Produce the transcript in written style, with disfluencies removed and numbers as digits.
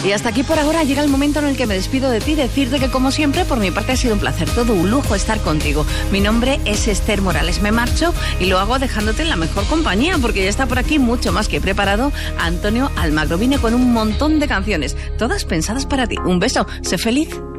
Y hasta aquí por ahora llega el momento en el que me despido de ti, decirte que como siempre por mi parte ha sido un placer, todo un lujo estar contigo. Mi nombre es Esther Morales, me marcho y lo hago dejándote en la mejor compañía porque ya está por aquí mucho más que preparado Antonio Almagro. Vine con un montón de canciones, todas pensadas para ti. Un beso, sé feliz.